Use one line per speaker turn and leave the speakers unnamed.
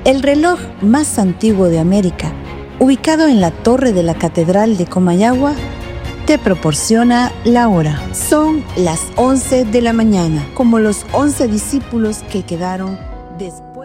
El reloj más antiguo de América, ubicado en la torre de la Catedral de Comayagua, te proporciona la hora. Son las 11 de la mañana, como los 11 discípulos que quedaron después.